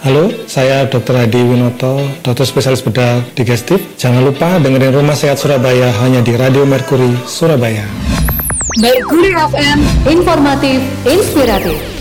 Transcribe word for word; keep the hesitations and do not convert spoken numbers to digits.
Halo, saya dokter Hadi Winoto, dokter spesialis bedah digestif. Jangan lupa dengerin Rumah Sehat Surabaya hanya di Radio Mercury Surabaya. Mercury F M, informatif, inspiratif.